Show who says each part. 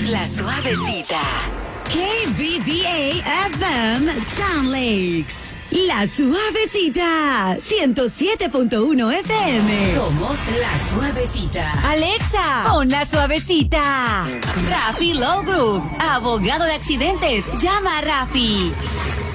Speaker 1: La Suavecita.
Speaker 2: KBBA FM Sound Lakes. La Suavecita. 107.1 FM.
Speaker 1: Somos La Suavecita.
Speaker 2: Alexa, pon La Suavecita.
Speaker 1: Rafi Law Group. Abogado de accidentes. Llama a Rafi.